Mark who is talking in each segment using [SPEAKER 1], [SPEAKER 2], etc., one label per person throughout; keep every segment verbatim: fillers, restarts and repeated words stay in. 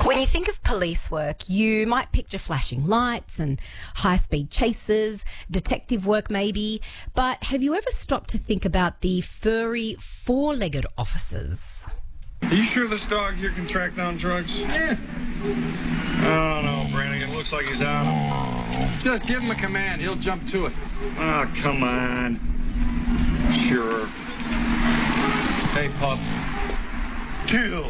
[SPEAKER 1] When you think of police work, you might picture flashing lights and high-speed chases, detective work maybe, but have you ever stopped to think about the furry, four-legged officers?
[SPEAKER 2] Are you sure this dog here can track down drugs?
[SPEAKER 3] Yeah.
[SPEAKER 2] Oh, no, Brannigan. Looks like he's on him.
[SPEAKER 3] Just give him a command. He'll jump to it.
[SPEAKER 2] Oh, come on. Sure. Hey, pup. Kill.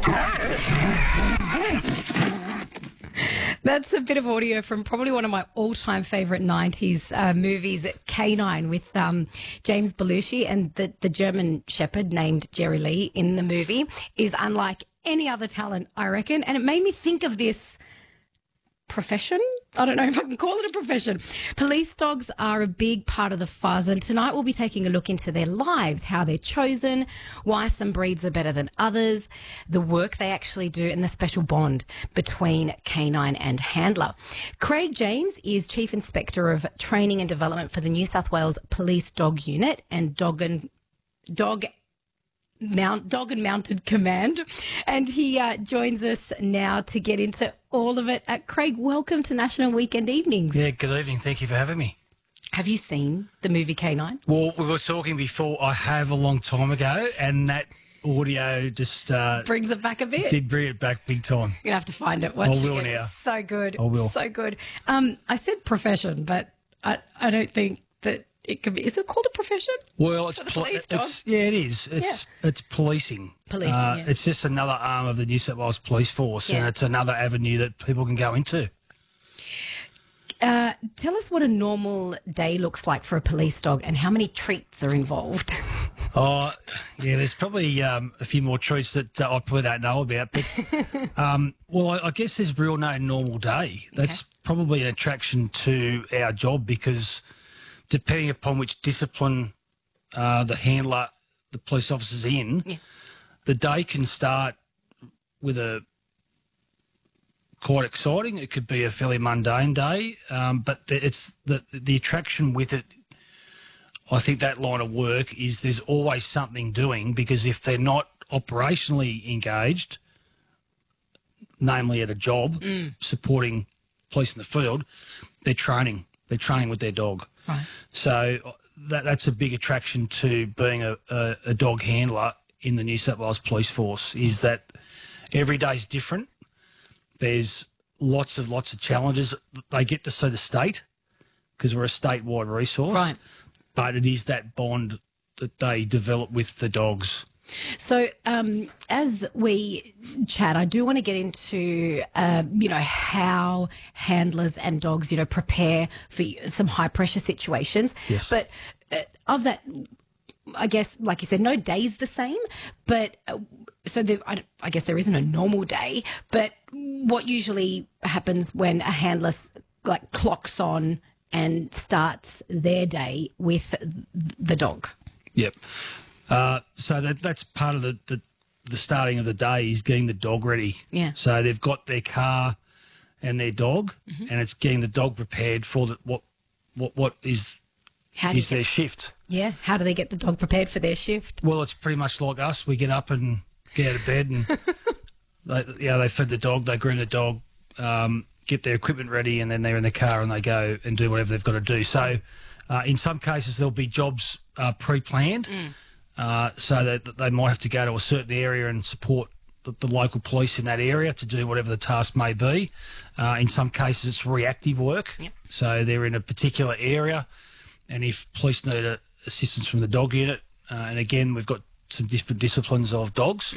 [SPEAKER 1] That's a bit of audio from probably one of my all-time favourite nineties uh, movies, K nine, with um, James Belushi, and the, the German shepherd named Jerry Lee in the movie is unlike any other talent, I reckon. And it made me think of this profession. I don't know if I can call it a profession. Police dogs are a big part of the fuzz, and tonight we'll be taking a look into their lives, how they're chosen, why some breeds are better than others, the work they actually do, and the special bond between canine and handler. Craig James is Chief Inspector of Training and Development for the New South Wales Police Dog Unit and Dog and Dog Mount Dog and Mounted Command, and he uh, joins us now to get into all of it. Uh, Craig, welcome to National Weekend Evenings.
[SPEAKER 4] Yeah, good evening. Thank you for having me.
[SPEAKER 1] Have you seen the movie K nine?
[SPEAKER 4] Well, we were talking before. I have a long time ago, and that audio just uh,
[SPEAKER 1] Brings it back a bit.
[SPEAKER 4] did bring it back big time.
[SPEAKER 1] You're going to have to find it. Watch
[SPEAKER 4] I will
[SPEAKER 1] it.
[SPEAKER 4] now.
[SPEAKER 1] It's so good.
[SPEAKER 4] I will.
[SPEAKER 1] So good. Um, I said profession, but I, I don't think that it could be. Is it called a profession?
[SPEAKER 4] Well, it's,
[SPEAKER 1] For the
[SPEAKER 4] pol-
[SPEAKER 1] police
[SPEAKER 4] it's yeah, it is. It's it's policing.
[SPEAKER 1] Policing,
[SPEAKER 4] Uh,
[SPEAKER 1] yeah.
[SPEAKER 4] It's just another arm of the New South Wales Police Force,
[SPEAKER 1] Yeah.
[SPEAKER 4] and it's another avenue that people can go into.
[SPEAKER 1] Uh, tell us what a normal day looks like for a police dog and how many treats are involved.
[SPEAKER 4] Oh, yeah, there's probably um, a few more treats that uh, I probably don't know about. But, um, well, I, I guess there's real no normal day. That's
[SPEAKER 1] Okay.
[SPEAKER 4] probably an attraction to our job because depending upon which discipline uh, the handler, the police officer's in,
[SPEAKER 1] Yeah.
[SPEAKER 4] the day can start with a quite exciting. It could be a fairly mundane day, um, but the, it's the the attraction with it. I think that line of work is there's always something doing because if they're not operationally engaged, namely at a job supporting police in the field, they're training. They're training with their dog.
[SPEAKER 1] Right.
[SPEAKER 4] So that that's a big attraction to being a, a, a dog handler in the New South Wales Police Force is that every day's different. There's lots of lots of challenges. They get to see the state because we're a statewide resource.
[SPEAKER 1] Right.
[SPEAKER 4] But it is that bond that they develop with the dogs.
[SPEAKER 1] So um, as we chat, I do want to get into, uh, you know, how handlers and dogs, you know, prepare for some high pressure situations.
[SPEAKER 4] Yes.
[SPEAKER 1] But uh, of that, I guess, like you said, no day's the same. But uh, so there, I, I guess there isn't a normal day. But what usually happens when a handler like clocks on and starts their day with the dog?
[SPEAKER 4] Yep. Uh, so that that's part of the, the the starting of the day is getting the dog ready.
[SPEAKER 1] Yeah.
[SPEAKER 4] So they've got their car and their dog, and it's getting the dog prepared for the, what what what is
[SPEAKER 1] How do you
[SPEAKER 4] is their
[SPEAKER 1] get,
[SPEAKER 4] shift.
[SPEAKER 1] yeah? How do they get the dog prepared for their shift?
[SPEAKER 4] Well, it's pretty much like us. We get up and get out of bed, and they, you know, they feed the dog, they groom the dog, um, get their equipment ready, and then they're in the car and they go and do whatever they've got to do. So, uh, in some cases, there'll be jobs uh, pre-planned. Uh, so that they might have to go to a certain area and support the, the local police in that area to do whatever the task may be. Uh, in some cases, it's reactive work.
[SPEAKER 1] Yep.
[SPEAKER 4] So they're in a particular area, and if police need a, assistance from the dog unit, uh, and again, we've got some different disciplines of dogs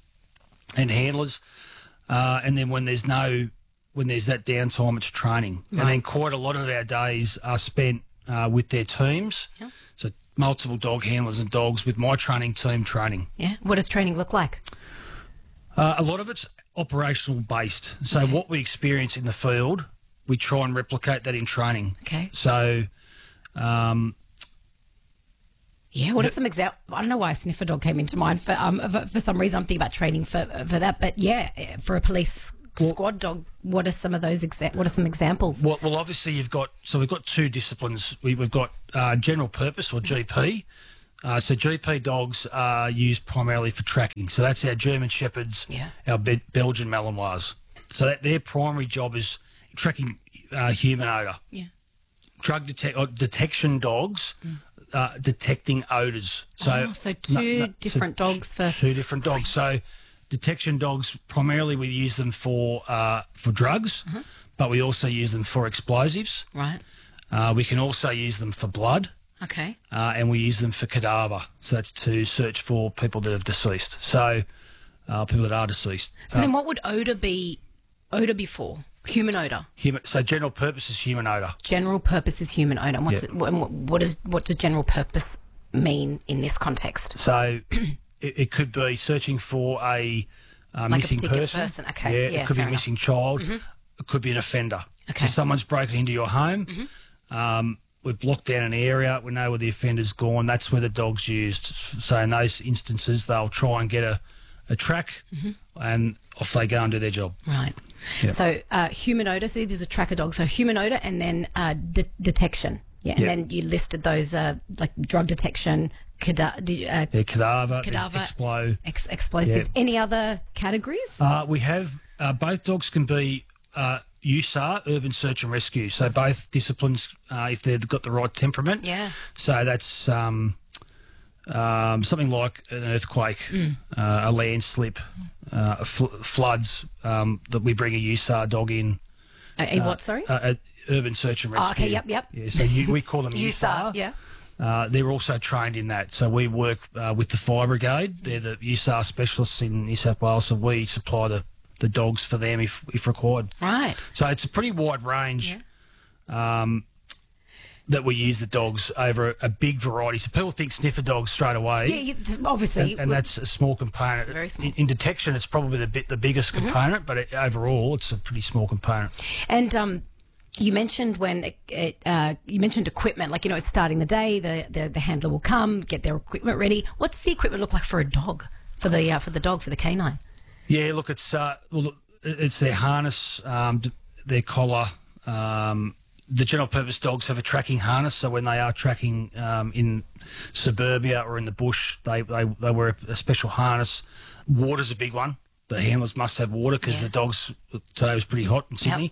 [SPEAKER 4] and handlers, uh, and then when there's no, when there's that downtime, it's training.
[SPEAKER 1] Right.
[SPEAKER 4] And then quite a lot of our days are spent uh, with their teams.
[SPEAKER 1] Yep.
[SPEAKER 4] So multiple dog handlers and dogs with my training team training.
[SPEAKER 1] Yeah. What does training look like?
[SPEAKER 4] Uh, a lot of it's operational based. So what we experience in the field, we try and replicate that in training.
[SPEAKER 1] Okay.
[SPEAKER 4] So, um,
[SPEAKER 1] Yeah. What are some examples? I don't know why a sniffer dog came into mind for um for, for some reason. I'm thinking about training for for that. But yeah, for a police squad dog, what are some of those? Exa- what are some examples?
[SPEAKER 4] well, well, obviously you've got, so we've got two disciplines. We, we've got uh, general purpose or G P. Uh, so G P dogs are used primarily for tracking. So that's our German Shepherds,
[SPEAKER 1] Yeah.
[SPEAKER 4] our Be- Belgian Malinois. so that their primary job is tracking uh, human odour.
[SPEAKER 1] Yeah.
[SPEAKER 4] Drug detect- or detection dogs mm. uh, detecting odours. So,
[SPEAKER 1] oh, so two no, no, different
[SPEAKER 4] so
[SPEAKER 1] dogs for
[SPEAKER 4] two different dogs. So detection dogs, primarily we use them for uh, for drugs, uh-huh. but we also use them for explosives.
[SPEAKER 1] Right.
[SPEAKER 4] Uh, we can also use them for blood.
[SPEAKER 1] Okay.
[SPEAKER 4] Uh, and we use them for cadaver. So that's to search for people that have deceased. So uh, people that are deceased.
[SPEAKER 1] So
[SPEAKER 4] uh,
[SPEAKER 1] then what would odour be, odour be for? Human odour?
[SPEAKER 4] Human, so general purpose is human odour.
[SPEAKER 1] General purpose is human odour. What,
[SPEAKER 4] yeah.
[SPEAKER 1] do, what, what, is, what does general purpose mean in this context?
[SPEAKER 4] So it, it could be searching for a uh,
[SPEAKER 1] like
[SPEAKER 4] missing
[SPEAKER 1] a particular
[SPEAKER 4] person.
[SPEAKER 1] person. Okay.
[SPEAKER 4] Yeah,
[SPEAKER 1] yeah,
[SPEAKER 4] it could be a
[SPEAKER 1] enough.
[SPEAKER 4] missing child.
[SPEAKER 1] Mm-hmm.
[SPEAKER 4] It could be an offender.
[SPEAKER 1] Okay.
[SPEAKER 4] So someone's broken into your home.
[SPEAKER 1] Mm-hmm.
[SPEAKER 4] Um, we've locked down an area. We know where the offender's gone. That's where the dog's used. So in those instances, they'll try and get a, a track mm-hmm. and off they go and do their job.
[SPEAKER 1] Right.
[SPEAKER 4] Yep.
[SPEAKER 1] So uh, human odour, so there's a tracker dog. So human odour and then uh, de- detection. Yeah, and
[SPEAKER 4] yep.
[SPEAKER 1] then you listed those uh, like drug detection, cada- uh,
[SPEAKER 4] yeah, cadaver,
[SPEAKER 1] cadaver
[SPEAKER 4] explo-
[SPEAKER 1] ex- explosives.
[SPEAKER 4] Yep.
[SPEAKER 1] Any other categories?
[SPEAKER 4] Uh, we have, uh, both dogs can be uh, U S A R, urban search and rescue. So both disciplines, uh, if they've got the right temperament.
[SPEAKER 1] Yeah.
[SPEAKER 4] So that's um, um, something like an earthquake, mm. uh, a landslip, uh, fl- floods, um, that we bring a U S A R dog in.
[SPEAKER 1] A, a what, sorry?
[SPEAKER 4] Uh, a urban search and rescue.
[SPEAKER 1] Oh, okay, yep, yep.
[SPEAKER 4] Yeah, so you, we call them
[SPEAKER 1] U S A R,
[SPEAKER 4] U S A R.
[SPEAKER 1] yeah.
[SPEAKER 4] Uh, they're also trained in that. So we work uh, with the Fire Brigade. They're the U S A R specialists in New South Wales, so we supply the, the dogs for them if, if required.
[SPEAKER 1] Right.
[SPEAKER 4] So it's a pretty wide range
[SPEAKER 1] yeah.
[SPEAKER 4] um, that we use the dogs over a, a big variety. So people think sniffer dogs straight away.
[SPEAKER 1] Yeah, you, obviously.
[SPEAKER 4] And, and that's a small component.
[SPEAKER 1] It's very small.
[SPEAKER 4] In, in detection, it's probably the bit the biggest
[SPEAKER 1] mm-hmm.
[SPEAKER 4] component, but it, overall, it's a pretty small component.
[SPEAKER 1] And um, you mentioned when it, it, uh, you mentioned equipment, like, you know, it's starting the day, the, the the handler will come, get their equipment ready. What's the equipment look like for a dog, for the uh, for the dog, for the canine?
[SPEAKER 4] Yeah, look, it's uh, well, look, it's their harness, um, their collar. Um, the general purpose dogs have a tracking harness, so when they are tracking um, in suburbia or in the bush, they they, they wear a special harness. Water's a big one. The handlers must have water because
[SPEAKER 1] yeah.
[SPEAKER 4] the dogs today was pretty hot in Sydney. Yep.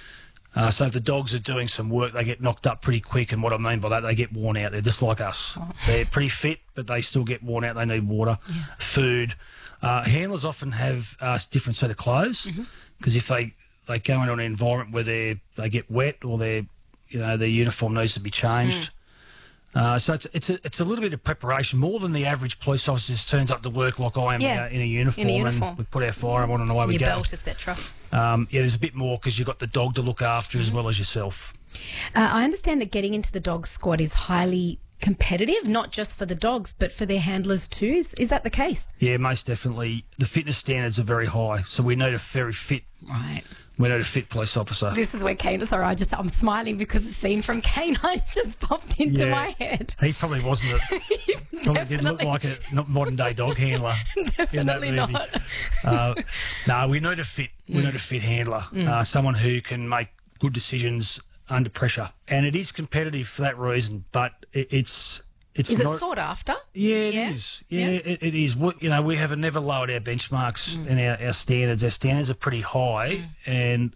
[SPEAKER 4] Uh, so if the dogs are doing some work, they get knocked up pretty quick, and what I mean by that, they get worn out. They're just like us. Oh. They're pretty fit, but they still get worn out. They need water, yeah. food. Uh, handlers often have a different set of clothes because mm-hmm. if they, they go into an environment where they they get wet or their you know their uniform needs to be changed. Mm. Uh, so it's it's a, it's a little bit of preparation, more than the average police officer just turns up to work like I am
[SPEAKER 1] yeah.
[SPEAKER 4] uh, in a uniform,
[SPEAKER 1] in a uniform,
[SPEAKER 4] and we put our firearm on and away we
[SPEAKER 1] your
[SPEAKER 4] go.
[SPEAKER 1] belt, et cetera.
[SPEAKER 4] Um, yeah, there's a bit more because you've got the dog to look after mm-hmm. as well as yourself.
[SPEAKER 1] Uh, I understand that getting into the dog squad is highly competitive, not just for the dogs, but for their handlers too. Is, is that the case?
[SPEAKER 4] Yeah, most definitely. The fitness standards are very high, so we need a very fit.
[SPEAKER 1] Right.
[SPEAKER 4] We need a fit police officer.
[SPEAKER 1] This is where Canine, sorry, I just, I'm smiling because the scene from Canine just popped into yeah, my head.
[SPEAKER 4] He probably wasn't a, probably didn't look like a modern day dog handler.
[SPEAKER 1] Definitely
[SPEAKER 4] in that movie.
[SPEAKER 1] not.
[SPEAKER 4] uh, no, we need a fit, we
[SPEAKER 1] mm.
[SPEAKER 4] need a fit handler,
[SPEAKER 1] mm.
[SPEAKER 4] uh, someone who can make good decisions under pressure. And it is competitive for that reason, but it, it's, It's
[SPEAKER 1] is
[SPEAKER 4] not,
[SPEAKER 1] it sought after?
[SPEAKER 4] Yeah, it
[SPEAKER 1] yeah.
[SPEAKER 4] is. Yeah,
[SPEAKER 1] yeah.
[SPEAKER 4] It, it is. We, you know, we have never lowered our benchmarks mm. and our, our standards. Our standards are pretty high, mm. and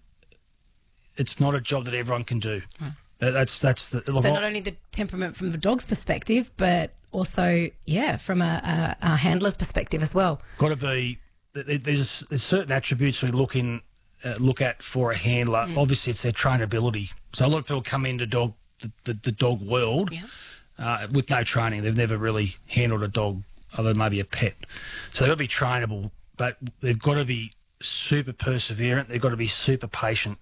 [SPEAKER 4] it's not a job that everyone can do. Mm. That's that's the.
[SPEAKER 1] So not only the temperament from the dog's perspective, but also, yeah, from a, a, a handler's perspective as well.
[SPEAKER 4] Got to be. There's, there's certain attributes we look in, uh, look at for a handler. Mm. Obviously, it's their trainability. So a lot of people come into dog the, the, the dog world.
[SPEAKER 1] Yeah.
[SPEAKER 4] Uh, with no training. They've never really handled a dog other than maybe a pet. So they've got to be trainable, but they've got to be super perseverant. They've got to be super patient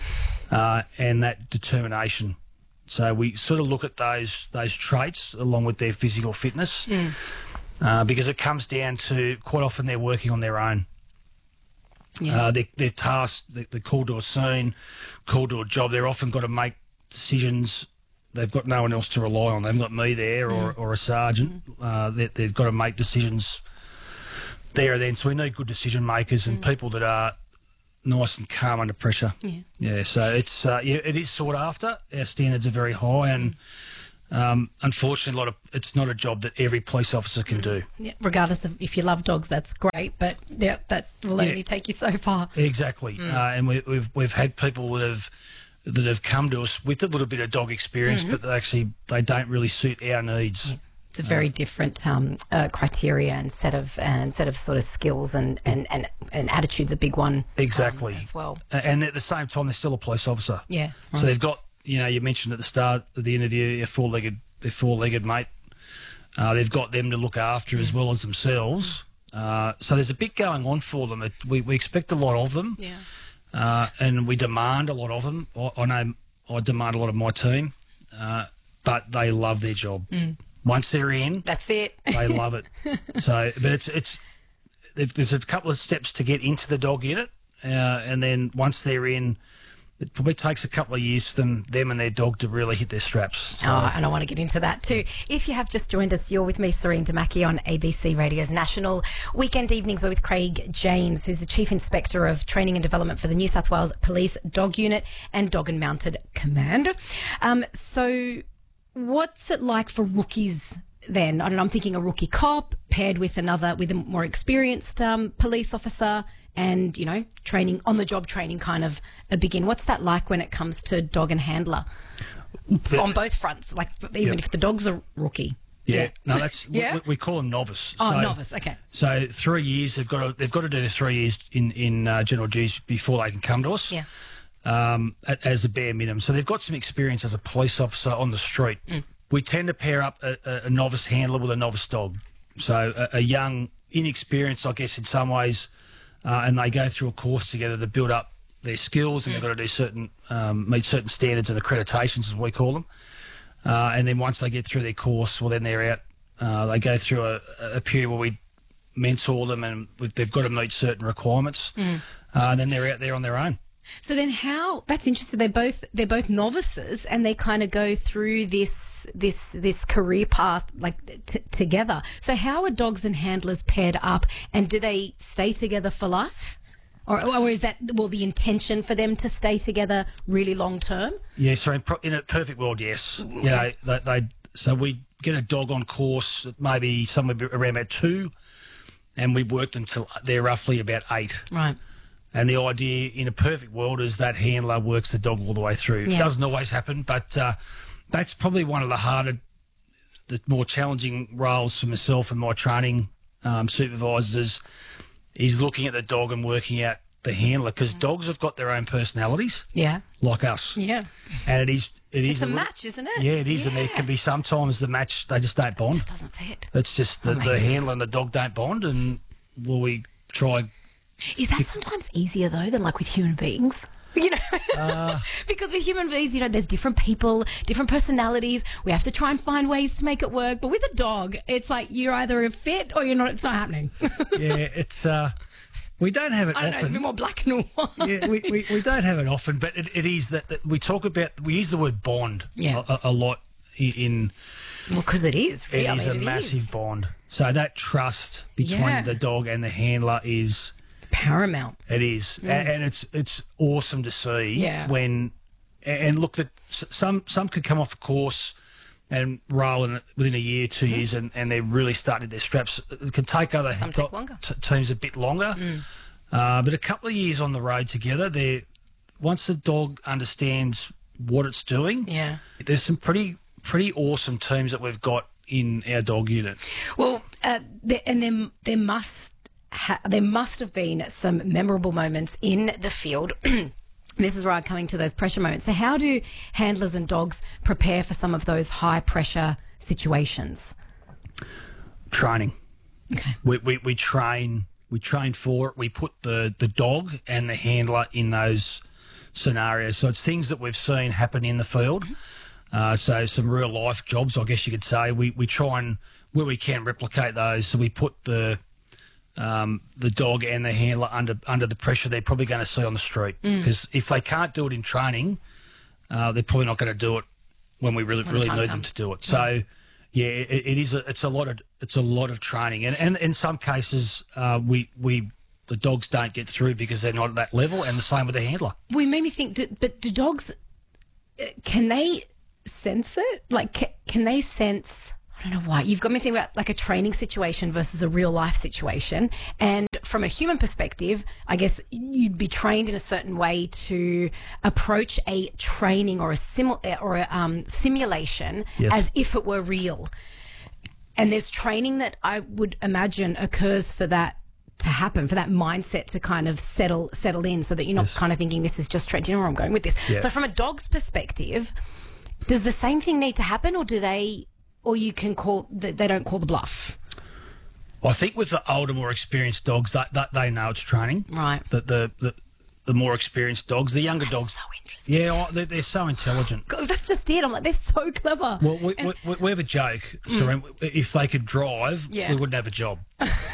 [SPEAKER 4] uh, and that determination. So we sort of look at those those traits along with their physical fitness
[SPEAKER 1] mm.
[SPEAKER 4] uh, because it comes down to quite often they're working on their own.
[SPEAKER 1] Yeah.
[SPEAKER 4] Uh, they're, they're tasked, they're, they're called to a scene, called to a job. They're often got to make decisions. They've got no one else to rely on. They've got me there or, mm. or a sergeant. Mm. Uh, they, they've got to make decisions there and then. So we need good decision makers and mm. people that are nice and calm under pressure.
[SPEAKER 1] Yeah.
[SPEAKER 4] Yeah. So it's uh, yeah, it is sought after. Our standards are very high, and Um, unfortunately, a lot of it's not a job that every police officer can do.
[SPEAKER 1] Yeah, regardless of if you love dogs, that's great, but yeah, that will
[SPEAKER 4] Yeah.
[SPEAKER 1] only take you so far.
[SPEAKER 4] Exactly, uh, and we, we've we've had people that have that have come to us with a little bit of dog experience, but they actually they don't really suit our needs.
[SPEAKER 1] It's a very different um, uh, criteria and set of and set of sort of skills and and and, and attitude's a big one.
[SPEAKER 4] Exactly,
[SPEAKER 1] um, as well.
[SPEAKER 4] A- and at the same time, they're still a police officer.
[SPEAKER 1] Yeah,
[SPEAKER 4] So they've got, you know, you mentioned at the start of the interview, their four-legged, their four-legged mate. Uh, they've got them to look after as well as themselves. Uh, so there's a bit going on for them. It, we, we expect a lot of them,
[SPEAKER 1] Yeah.
[SPEAKER 4] uh, and we demand a lot of them. I, I know I demand a lot of my team, uh, but they love their job. Once they're in,
[SPEAKER 1] That's it.
[SPEAKER 4] they love it. So, but it's it's there's a couple of steps to get into the dog unit, uh, and then once they're in, it probably takes a couple of years for them, them and their dog to really hit their straps. So,
[SPEAKER 1] Oh, and I want to get into that too. If you have just joined us, you're with me, Serene Damaki, on A B C Radio's National Weekend Evenings. We're with Craig James, who's the Chief Inspector of Training and Development for the New South Wales Police Dog Unit and Dog and Mounted Command. Um, so what's it like for rookies then? I don't know, I'm thinking a rookie cop paired with another, with a more experienced um, police officer and, you know, training, on-the-job training kind of a begin. What's that like when it comes to dog and handler? On both fronts, like even
[SPEAKER 4] Yep.
[SPEAKER 1] if the dog's a rookie.
[SPEAKER 4] yeah, no, that's
[SPEAKER 1] Yeah?
[SPEAKER 4] we, we call them novice.
[SPEAKER 1] Oh,
[SPEAKER 4] So-
[SPEAKER 1] novice, okay.
[SPEAKER 4] So three years they've got to they've got to do the three years in in uh, general duties before they can come to us.
[SPEAKER 1] Yeah.
[SPEAKER 4] Um, a- as a bare minimum. So they've got some experience as a police officer on the street.
[SPEAKER 1] Mm.
[SPEAKER 4] We tend to pair up a, a, a novice handler with a novice dog. So a, a young, inexperienced, I guess, in some ways, uh, and they go through a course together to build up their skills, and they've got to do certain, um, meet certain standards and accreditations, as we call them. Uh, and then once they get through their course, well, then they're out. Uh, they go through a, a period where we mentor them, and we've- they've got to meet certain requirements. Uh, and then they're out there on their own.
[SPEAKER 1] So then how, that's interesting, they're both they're both novices and they kind of go through this this this career path like t- together. So how are dogs and handlers paired up, and do they stay together for life? Or, or is that, well, the intention for them to stay together really long term?
[SPEAKER 4] Yeah, so in, pro- in a perfect world, yes. You know, they, they so we get a dog on course at maybe somewhere be- around about two, and we work them till they're roughly about eight.
[SPEAKER 1] Right.
[SPEAKER 4] And the idea in a perfect world is that handler works the dog all the way through. It
[SPEAKER 1] Yeah.
[SPEAKER 4] doesn't always happen, but uh, that's probably one of the harder, the more challenging roles for myself and my training um, supervisors is, is looking at the dog and working out the handler, because dogs have got their own personalities,
[SPEAKER 1] Yeah.
[SPEAKER 4] like us.
[SPEAKER 1] Yeah.
[SPEAKER 4] And it is it is
[SPEAKER 1] It's a
[SPEAKER 4] li-
[SPEAKER 1] match, isn't it?
[SPEAKER 4] Yeah, it is, and there can be sometimes the match they just don't bond.
[SPEAKER 1] Just doesn't fit.
[SPEAKER 4] It's just the, the
[SPEAKER 1] Amazing.
[SPEAKER 4] handler and the dog don't bond, and well, we try.
[SPEAKER 1] Is that sometimes easier though than like with human beings? You know,
[SPEAKER 4] Uh,
[SPEAKER 1] because with human beings, you know, there's different people, different personalities. We have to try and find ways to make it work. But with a dog, it's like you're either a fit or you're not. It's not happening.
[SPEAKER 4] Yeah, it's uh, we don't have it
[SPEAKER 1] I don't know. It's a bit
[SPEAKER 4] often.
[SPEAKER 1] more black and white.
[SPEAKER 4] Yeah, we, we, we don't have it often, but it, it is that, that we talk about. We use the word bond
[SPEAKER 1] Yeah.
[SPEAKER 4] a, a lot in. in
[SPEAKER 1] Well, because it is.
[SPEAKER 4] it
[SPEAKER 1] Really. I
[SPEAKER 4] is
[SPEAKER 1] mean,
[SPEAKER 4] a
[SPEAKER 1] it
[SPEAKER 4] massive
[SPEAKER 1] is.
[SPEAKER 4] bond. So that trust between
[SPEAKER 1] Yeah.
[SPEAKER 4] the dog and the handler is.
[SPEAKER 1] It's paramount.
[SPEAKER 4] It is, A- and it's it's awesome to see
[SPEAKER 1] Yeah.
[SPEAKER 4] when, and look, that s- some some could come off a course and roll in within a year, two years, and, and they're really starting their straps. It can take other
[SPEAKER 1] Some take longer.
[SPEAKER 4] t- teams a bit longer, uh, but a couple of years on the road together, they once the dog understands what it's doing,
[SPEAKER 1] Yeah.
[SPEAKER 4] there's some pretty pretty awesome teams that we've got in our dog unit.
[SPEAKER 1] Well, uh, there, and there, there must ha- there must have been some memorable moments in the field. This is where I'm coming to those pressure moments. So, how do handlers and dogs prepare for some of those high pressure situations?
[SPEAKER 4] Training.
[SPEAKER 1] Okay.
[SPEAKER 4] We, we, we train we train for it. We put the, the dog and the handler in those scenarios. So it's things that we've seen happen in the field. Uh, so some real life jobs, I guess you could say. We we try and where we can replicate those. So we put the um, the dog and the handler under under the pressure they're probably going to see on the street. Because if they can't do it in training, uh, they're probably not going to do it when we really
[SPEAKER 1] When the
[SPEAKER 4] really
[SPEAKER 1] time
[SPEAKER 4] need them
[SPEAKER 1] comes.
[SPEAKER 4] to do it. So. Yeah, it, it is. A, it's a lot of it's a lot of training, and, and in some cases, uh, we we the dogs don't get through because they're not at that level, and the same with the handler.
[SPEAKER 1] We made me think. Do, but do dogs? uh, Can they sense it? Like, ca- can they sense, I don't know why, you've got me thinking about like a training situation versus a real life situation. And from a human perspective, I guess you'd be trained in a certain way to approach a training or a, simu- or a um, simulation
[SPEAKER 4] Yes.
[SPEAKER 1] as if it were real. And there's training that I would imagine occurs for that to happen, for that mindset to kind of settle settle in, so that you're not
[SPEAKER 4] Yes.
[SPEAKER 1] kind of thinking this is just training. Do you know where I'm going with this?
[SPEAKER 4] Yeah.
[SPEAKER 1] So from a dog's perspective, does the same thing need to happen, or do they, or you can call, they don't call the bluff?
[SPEAKER 4] I think with the older, more experienced dogs, that, that they know it's training.
[SPEAKER 1] Right.
[SPEAKER 4] The the the, the more experienced dogs, the younger dogs.
[SPEAKER 1] So interesting.
[SPEAKER 4] Yeah, oh, they're, they're so intelligent.
[SPEAKER 1] God, that's just it. I'm like, they're so clever.
[SPEAKER 4] Well, we, we, we have a joke. So if they could drive,
[SPEAKER 1] Mm. Yeah.
[SPEAKER 4] we wouldn't have a job.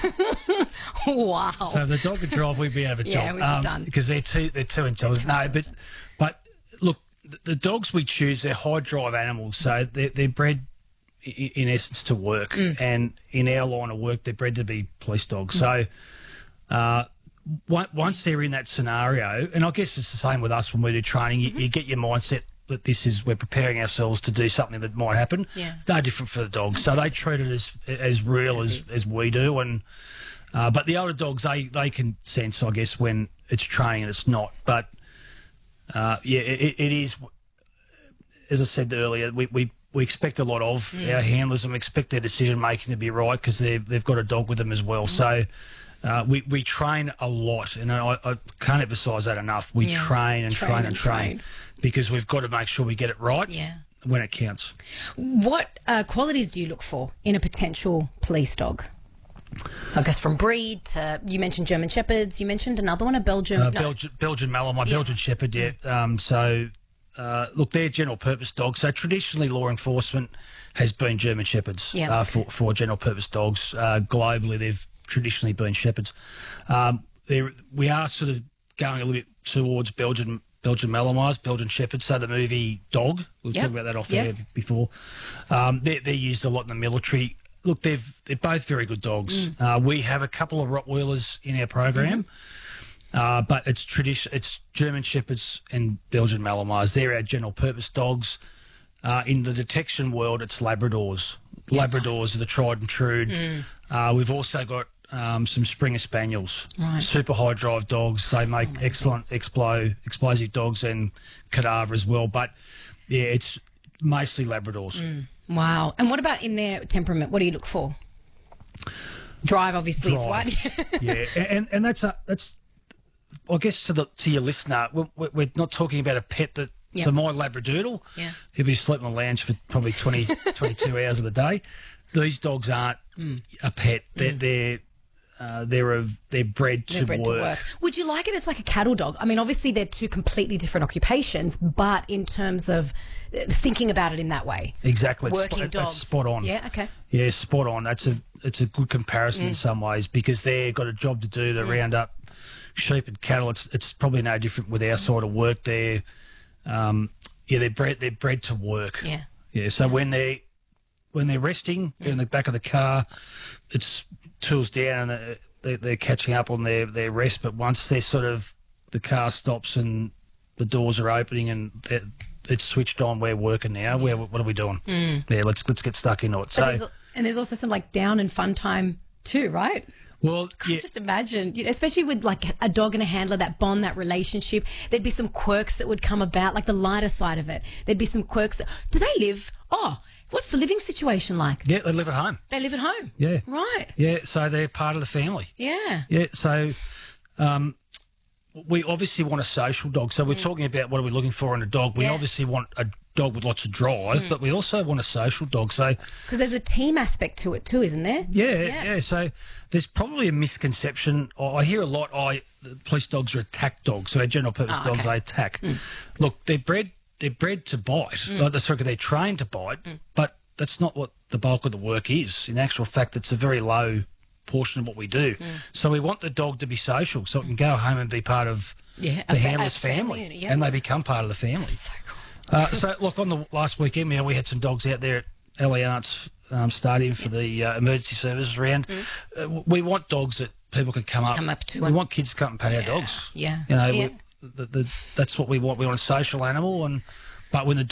[SPEAKER 1] Wow.
[SPEAKER 4] So if the dog could drive, we'd be out of a
[SPEAKER 1] Yeah,
[SPEAKER 4] job.
[SPEAKER 1] we'd be done.
[SPEAKER 4] Because they're too they're too intelligent.
[SPEAKER 1] They're too
[SPEAKER 4] no, but but look, the, the dogs we choose, they're high drive animals, so they're, they're bred i- in essence to work,
[SPEAKER 1] Mm.
[SPEAKER 4] and in our line of work, they're bred to be police dogs. So. Uh, on- once they're in that scenario, and I guess it's the same with us when we do training, you, you get your mindset that this is, we're preparing ourselves to do something that might happen.
[SPEAKER 1] Yeah.
[SPEAKER 4] No different for the dogs. So they treat it as as real
[SPEAKER 1] As
[SPEAKER 4] as,
[SPEAKER 1] is.
[SPEAKER 4] as we do. And uh, but the older dogs, they, they can sense, I guess, when it's training and it's not. But uh, yeah, it, it is, as I said earlier, we, we, we expect a lot of our handlers, and we expect their decision making to be right because they've, they've got a dog with them as well. So uh, we, we train a lot, and I, I can't emphasise that enough. We
[SPEAKER 1] Yeah.
[SPEAKER 4] train and
[SPEAKER 1] Train
[SPEAKER 4] train,
[SPEAKER 1] and
[SPEAKER 4] and train,
[SPEAKER 1] train.
[SPEAKER 4] because we've got to make sure we get it right
[SPEAKER 1] Yeah.
[SPEAKER 4] when it counts.
[SPEAKER 1] What uh, qualities do you look for in a potential police dog? So I guess from breed to, you mentioned German Shepherds, you mentioned another one, a Belgian.
[SPEAKER 4] Uh,
[SPEAKER 1] no.
[SPEAKER 4] Belgian, Belgian Malinois,
[SPEAKER 1] Yeah.
[SPEAKER 4] Belgian Shepherd, yeah. Um, so, uh, look, they're general purpose dogs. So traditionally, law enforcement has been German Shepherds
[SPEAKER 1] Yeah.
[SPEAKER 4] uh, for, for general purpose dogs. Uh, globally, they've traditionally been Shepherds. Um, they're- we are sort of going a little bit towards Belgian Belgian Malinois, Belgian Shepherds. So the movie Dog, we were
[SPEAKER 1] Yep.
[SPEAKER 4] talking about that off
[SPEAKER 1] Yes.
[SPEAKER 4] air before. Um, they're, they're used a lot in the military. Look, they've, they're both very good dogs.
[SPEAKER 1] Mm.
[SPEAKER 4] Uh, we have a couple of Rottweilers in our program.
[SPEAKER 1] Mm-hmm.
[SPEAKER 4] Uh, but it's tradition. It's German Shepherds and Belgian Malinois. They're our general purpose dogs. Uh, in the detection world, it's Labradors. Labradors are the tried and true.
[SPEAKER 1] Mm.
[SPEAKER 4] Uh, we've also got um, some Springer Spaniels,
[SPEAKER 1] Right.
[SPEAKER 4] super high drive dogs. They make
[SPEAKER 1] amazing.
[SPEAKER 4] excellent explo, explosive dogs and cadaver as well. But yeah, it's mostly Labradors.
[SPEAKER 1] Mm. Wow. And what about in their temperament? What do you look for? Drive, obviously, is
[SPEAKER 4] Drive.
[SPEAKER 1] one.
[SPEAKER 4] yeah, and and that's a, that's. I guess to the to your listener, we're, we're not talking about a pet that.
[SPEAKER 1] Yep.
[SPEAKER 4] So my Labradoodle,
[SPEAKER 1] Yeah.
[SPEAKER 4] he'll be sleeping on the lounge for probably twenty, twenty-two hours of the day. These dogs aren't
[SPEAKER 1] Mm.
[SPEAKER 4] a pet. They're they're uh, they're a, they're bred,
[SPEAKER 1] They're
[SPEAKER 4] to,
[SPEAKER 1] bred
[SPEAKER 4] work.
[SPEAKER 1] to work. Would you like it as like a cattle dog? I mean, obviously they're two completely different occupations, but in terms of uh, thinking about it in that way,
[SPEAKER 4] Exactly, it's
[SPEAKER 1] working
[SPEAKER 4] spot,
[SPEAKER 1] dogs.
[SPEAKER 4] That's spot on.
[SPEAKER 1] Yeah. Okay.
[SPEAKER 4] Yeah, spot on. That's a it's a good comparison
[SPEAKER 1] Mm.
[SPEAKER 4] in some ways because they've got a job to do to round up sheep and cattle. It's it's probably no different with our sort of work. They're um, yeah, they're bred they're bred to work.
[SPEAKER 1] Yeah.
[SPEAKER 4] Yeah. So when they when they're resting they're in the back of the car, it's tools down and they're, they're, they're catching up on their, their rest. But once they're sort of the car stops and the doors are opening and they're- it's switched on, we're working now. Where what are we doing? Yeah, let's let's get stuck into it.
[SPEAKER 1] But
[SPEAKER 4] So
[SPEAKER 1] there's, and there's also some like down and fun time too, right?
[SPEAKER 4] well, yeah,
[SPEAKER 1] Just imagine, you know, especially with like a dog and a handler, that bond, that relationship. There'd be some quirks that would come about, like the lighter side of it. There'd be some quirks. That, do they live? Oh, what's the living situation like?
[SPEAKER 4] yeah, they live at home.
[SPEAKER 1] They live at home.
[SPEAKER 4] Yeah,
[SPEAKER 1] Right.
[SPEAKER 4] yeah. So they're part of the family.
[SPEAKER 1] Yeah.
[SPEAKER 4] Yeah. So um, we obviously want a social dog. So we're talking about what are we looking for in a dog. We
[SPEAKER 1] Yeah.
[SPEAKER 4] obviously want a dog with lots of drive, but we also want a social dog. So
[SPEAKER 1] Because there's a team aspect to it too, isn't there?
[SPEAKER 4] yeah,
[SPEAKER 1] Yeah.
[SPEAKER 4] yeah. So there's probably a misconception. I I hear a lot. I the police dogs are attack dogs. So our general purpose
[SPEAKER 1] Oh,
[SPEAKER 4] dogs
[SPEAKER 1] okay.
[SPEAKER 4] they attack. Look, they're bred. They're bred to bite. Like they're, sorry, they're trained to bite, but that's not what the bulk of the work is. In actual fact, it's a very low portion of what we do. So we want the dog to be social, so it can go home and be part of
[SPEAKER 1] Yeah, a
[SPEAKER 4] the
[SPEAKER 1] fa-
[SPEAKER 4] handler's
[SPEAKER 1] a family
[SPEAKER 4] family,
[SPEAKER 1] unit, yeah.
[SPEAKER 4] and they become part of the family.
[SPEAKER 1] So cool.
[SPEAKER 4] Uh, so, look, on the last weekend, you know, we had some dogs out there at Allianz um, Stadium for the uh, emergency services round. Uh, w- we want dogs that people can come up.
[SPEAKER 1] Come up to
[SPEAKER 4] We
[SPEAKER 1] and-
[SPEAKER 4] want kids to come and pet our
[SPEAKER 1] Yeah,
[SPEAKER 4] dogs.
[SPEAKER 1] yeah,
[SPEAKER 4] You know,
[SPEAKER 1] yeah.
[SPEAKER 4] we, the, the, that's what we want. We want a social animal, and but when the dog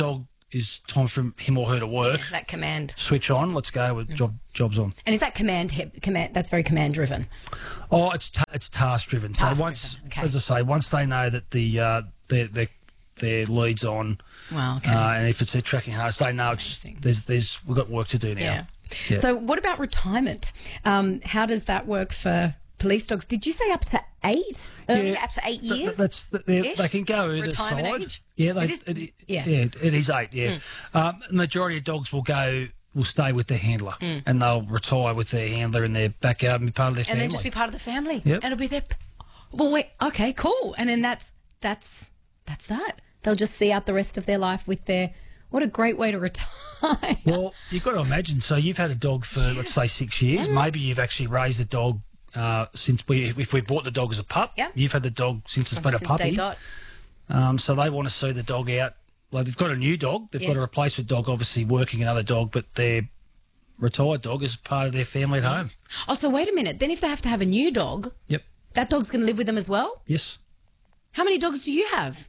[SPEAKER 4] is time for him or her to work.
[SPEAKER 1] Yeah, that command.
[SPEAKER 4] Switch on. Let's go with job jobs on.
[SPEAKER 1] And is that command he- command? That's very command driven.
[SPEAKER 4] Oh, it's ta- it's task driven. So
[SPEAKER 1] Task
[SPEAKER 4] once,
[SPEAKER 1] driven, okay.
[SPEAKER 4] as I say, once they know that the uh, their their their leads on,
[SPEAKER 1] Wow. Okay.
[SPEAKER 4] uh, and if it's their tracking harness, they know it's
[SPEAKER 1] Amazing.
[SPEAKER 4] there's there's we've got work to do now.
[SPEAKER 1] yeah.
[SPEAKER 4] Yeah.
[SPEAKER 1] So what about retirement? Um, how does that work for police dogs? Did you say up to eight? Uh,
[SPEAKER 4] Yeah,
[SPEAKER 1] up to eight
[SPEAKER 4] Th- th-
[SPEAKER 1] years?
[SPEAKER 4] That's they
[SPEAKER 1] Ish?
[SPEAKER 4] they can go either
[SPEAKER 1] Retirement
[SPEAKER 4] side.
[SPEAKER 1] age?
[SPEAKER 4] Yeah, they,
[SPEAKER 1] Is this-
[SPEAKER 4] it,
[SPEAKER 1] yeah.
[SPEAKER 4] yeah, it is eight. Yeah, um, the majority of dogs will go will stay with their handler, and they'll retire with their handler in their backyard and be part of their
[SPEAKER 1] and
[SPEAKER 4] family.
[SPEAKER 1] then just be part of the family.
[SPEAKER 4] Yep.
[SPEAKER 1] And it'll be their. Well, wait. Okay, cool. And then that's that's that's that. They'll just see out the rest of their life with their. What a great way to retire.
[SPEAKER 4] Well, you've got to imagine. So you've had a dog for let's say six years. Maybe you've actually raised a dog uh, since we if we bought the dog as a pup.
[SPEAKER 1] Yeah.
[SPEAKER 4] You've had the dog since it's been a
[SPEAKER 1] Since
[SPEAKER 4] puppy.
[SPEAKER 1] day dot.
[SPEAKER 4] Um, so they want to see the dog out. Like they've got a new dog. They've
[SPEAKER 1] Yeah.
[SPEAKER 4] got a replacement dog, obviously working another dog, but their retired dog is part of their family at home.
[SPEAKER 1] Oh, so wait a minute. Then if they have to have a new dog,
[SPEAKER 4] Yep.
[SPEAKER 1] that dog's going to live with them as well?
[SPEAKER 4] Yes.
[SPEAKER 1] How many dogs do you have?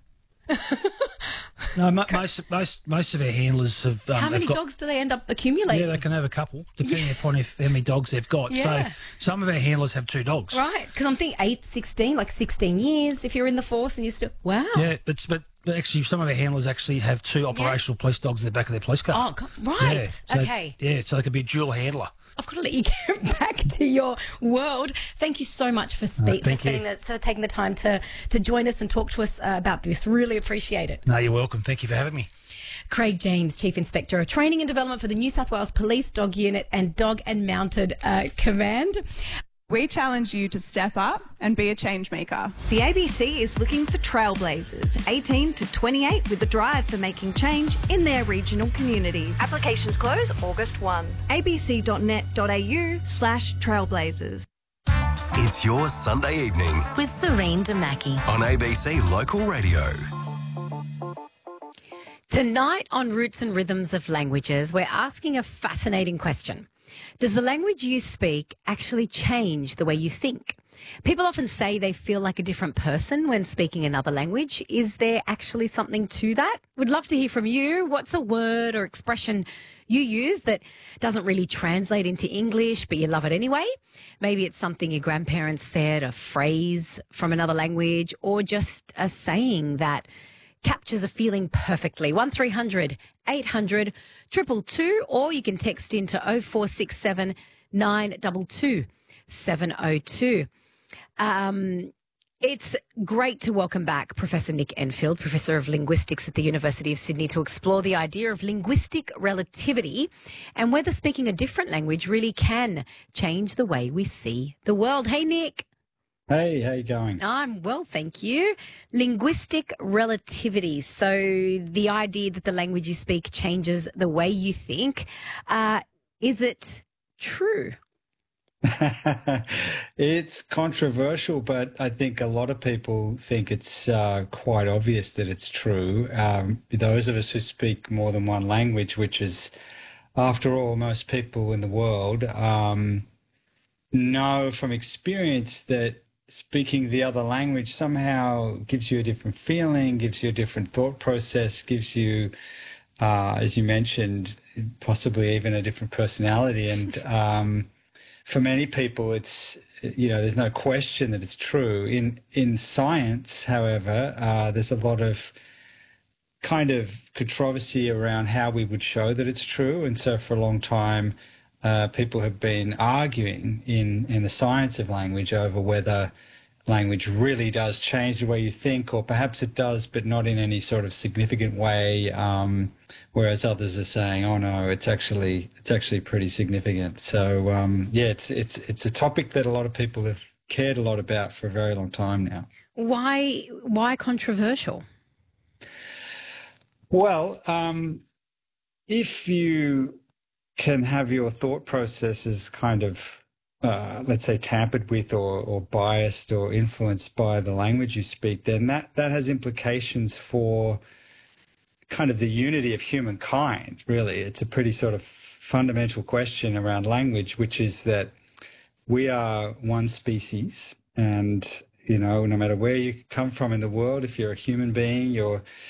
[SPEAKER 4] No, mo- most most most of our handlers have. Um,
[SPEAKER 1] How many
[SPEAKER 4] have got,
[SPEAKER 1] dogs do they end up accumulating?
[SPEAKER 4] Yeah, they can have a couple, depending upon if, how many dogs they've got.
[SPEAKER 1] Yeah.
[SPEAKER 4] So some of our handlers have two dogs.
[SPEAKER 1] Right, because I'm thinking eight, sixteen, like sixteen years if you're in the force and you're still. Wow.
[SPEAKER 4] Yeah, but but but actually, some of our handlers actually have two operational police dogs in the back of their police car.
[SPEAKER 1] Oh, go- right.
[SPEAKER 4] Yeah, so-
[SPEAKER 1] Okay.
[SPEAKER 4] Yeah, so they could be a dual handler.
[SPEAKER 1] I've got to let you get back to your world. Thank you so much for, spe-
[SPEAKER 4] Uh, thank
[SPEAKER 1] for spending
[SPEAKER 4] you.
[SPEAKER 1] the, so taking the time to, to join us and talk to us uh, about this. Really appreciate it.
[SPEAKER 4] No, you're welcome. Thank you for having me.
[SPEAKER 1] Craig James, Chief Inspector of Training and Development for the New South Wales Police Dog Unit and Dog and Mounted uh, Command.
[SPEAKER 5] We challenge you to step up and be a change maker.
[SPEAKER 6] The A B C is looking for trailblazers, eighteen to twenty-eight, with a drive for making change in their regional communities. Applications close August first. a b c dot net dot a u slash trailblazers.
[SPEAKER 7] It's your Sunday evening
[SPEAKER 8] With Serene Damaki.
[SPEAKER 7] on A B C Local Radio.
[SPEAKER 1] Tonight on Roots and Rhythms of Languages, we're asking a fascinating question. Does the language you speak actually change the way you think? People often say they feel like a different person when speaking another language. Is there actually something to that? We'd love to hear from you. What's a word or expression you use that doesn't really translate into English, but you love it anyway? Maybe it's something your grandparents said, a phrase from another language, or just a saying that captures a feeling perfectly. one three hundred eight hundred two two two, or you can text into oh four six seven nine two two seven oh two. Um, it's great to welcome back Professor Nick Enfield, Professor of Linguistics at the University of Sydney, to explore the idea of linguistic relativity and whether speaking a different language really can change the way we see the world. Hey, Nick.
[SPEAKER 9] Hey, how you going?
[SPEAKER 1] I'm well, thank you. Linguistic relativity. So the idea that the language you speak changes the way you think. Uh, is it true?
[SPEAKER 9] It's controversial, but I think a lot of people think it's uh, quite obvious that it's true. Um, those of us who speak more than one language, which is, after all, most people in the world, um, know from experience that speaking the other language somehow gives you a different feeling, gives you a different thought process, gives you, uh, as you mentioned, possibly even a different personality. And um, for many people, it's, you know, there's no question that it's true. In in science, however, uh, there's a lot of kind of controversy around how we would show that it's true. And so for a long time, Uh, people have been arguing in, in the science of language over whether language really does change the way you think, or perhaps it does, but not in any sort of significant way. Um, whereas others are saying, "Oh no, it's actually it's actually pretty significant." So um, yeah, it's it's it's a topic that a lot of people have cared a lot about for a very long time now.
[SPEAKER 1] Why? Why controversial?
[SPEAKER 9] Well, um, if you can have your thought processes kind of, uh, let's say, tampered with or, or biased or influenced by the language you speak, then that, that has implications for kind of the unity of humankind, really. It's a pretty sort of fundamental question around language, which is that we are one species, and, you know, no matter where you come from in the world, if you're a human being, you're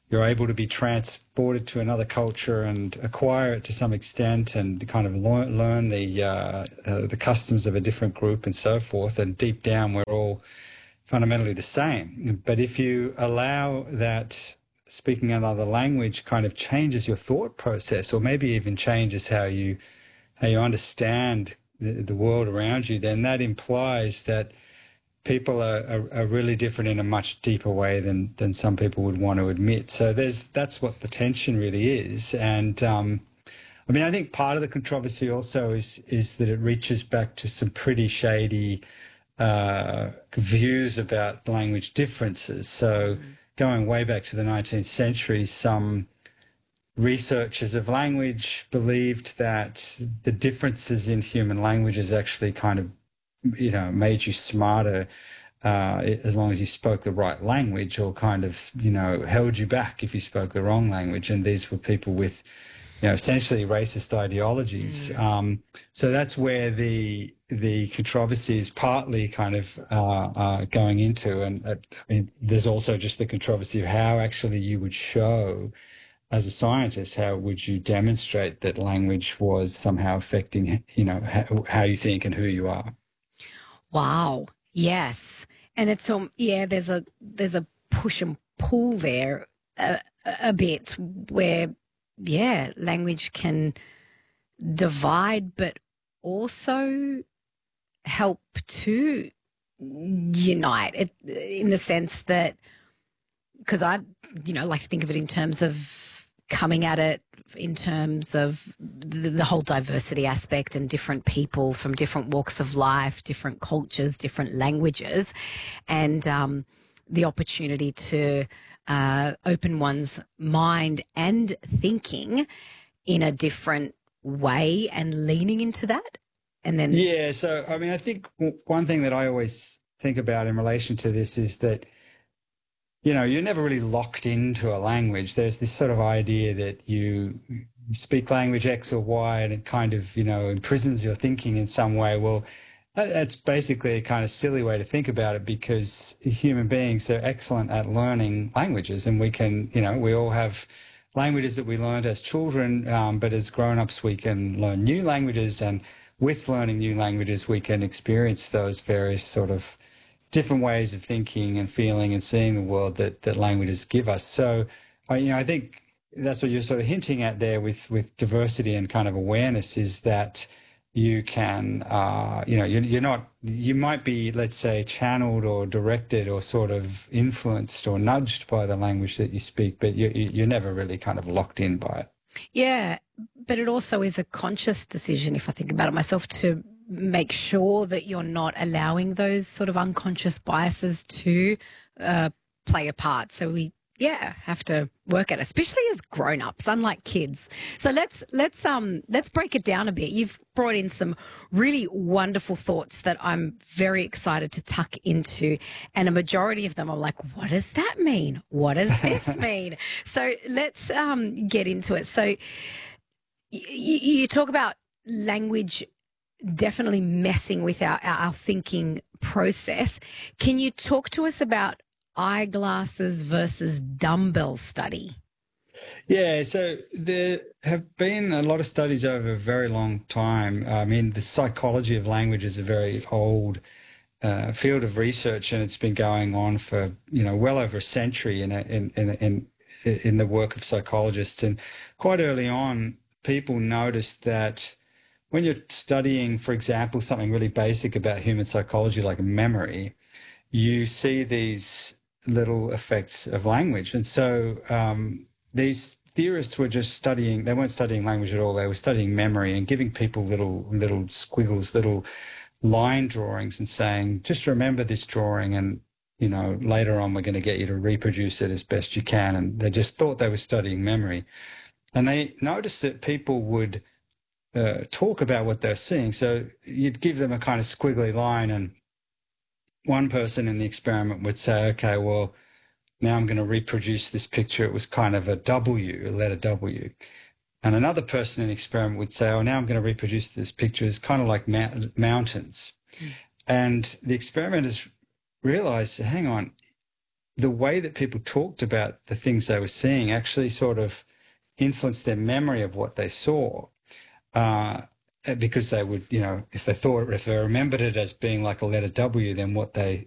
[SPEAKER 9] you're able to be transported to another culture and acquire it to some extent and kind of learn, learn the uh, uh, the customs of a different group and so forth. And deep down, we're all fundamentally the same. But if you allow that speaking another language kind of changes your thought process, or maybe even changes how you how you understand the, the world around you, then that implies that people are, are, are really different in a much deeper way than than some people would want to admit. So there's that's what the tension really is. And um, I mean, I think part of the controversy also is is that it reaches back to some pretty shady uh, views about language differences. So mm. going way back to the nineteenth century, some researchers of language believed that the differences in human languages actually kind of, you know, made you smarter uh, as long as you spoke the right language, or kind of, you know, held you back if you spoke the wrong language. And these were people with, you know, essentially racist ideologies. Mm. Um, so that's where the the controversy is partly kind of uh, uh, going into. And uh, I mean, there's also just the controversy of how actually you would show, as a scientist, how would you demonstrate that language was somehow affecting, you know, how, how you think and who you are.
[SPEAKER 1] Wow. Yes. And it's um yeah, there's a there's a push and pull there a, a bit where yeah, language can divide but also help to unite it, in the sense that, because I you know like to think of it in terms of coming at it in terms of the, the whole diversity aspect and different people from different walks of life, different cultures, different languages, and um, the opportunity to uh, open one's mind and thinking in a different way and leaning into that. And then,
[SPEAKER 9] yeah, so I mean, I think one thing that I always think about in relation to this is that, you know, you're never really locked into a language. There's this sort of idea that you speak language X or Y and it kind of, you know, imprisons your thinking in some way. Well, that's basically a kind of silly way to think about it, because human beings are excellent at learning languages, and we can, you know, we all have languages that we learned as children, um, but as grown-ups we can learn new languages, and with learning new languages we can experience those various sort of different ways of thinking and feeling and seeing the world that, that languages give us. So, I, you know, I think that's what you're sort of hinting at there with, with diversity and kind of awareness, is that you can, uh, you know, you're, you're not, you might be, let's say, channeled or directed or sort of influenced or nudged by the language that you speak, but you, you're never really kind of locked in by it.
[SPEAKER 1] Yeah, but it also is a conscious decision, if I think about it myself, to make sure that you're not allowing those sort of unconscious biases to uh, play a part. So we, yeah, have to work at it, especially as grown-ups, unlike kids. So let's let's um let's break it down a bit. You've brought in some really wonderful thoughts that I'm very excited to tuck into, and a majority of them are like, what does that mean? What does this mean? So let's um get into it. So y- you talk about language definitely messing with our, our thinking process. Can you talk to us about eyeglasses versus dumbbell study?
[SPEAKER 9] Yeah, so there have been a lot of studies over a very long time. I mean, the psychology of language is a very old uh, field of research, and it's been going on for, you know, well over a century in, a, in, in, in, in the work of psychologists. And quite early on, people noticed that when you're studying, for example, something really basic about human psychology like memory, you see these little effects of language. And so um, these theorists were just studying, they weren't studying language at all, they were studying memory and giving people little little squiggles, little line drawings, and saying, just remember this drawing, and, you know, later on we're going to get you to reproduce it as best you can. And they just thought they were studying memory. And they noticed that people would Uh, talk about what they're seeing. So you'd give them a kind of squiggly line, and one person in the experiment would say, okay, well, now I'm going to reproduce this picture. It was kind of a W, a letter W. And another person in the experiment would say, oh, now I'm going to reproduce this picture. It's kind of like ma- mountains. Mm. And the experimenters realized, hang on, the way that people talked about the things they were seeing actually sort of influenced their memory of what they saw. Uh, because they would, you know, if they thought, if they remembered it as being like a letter W, then what they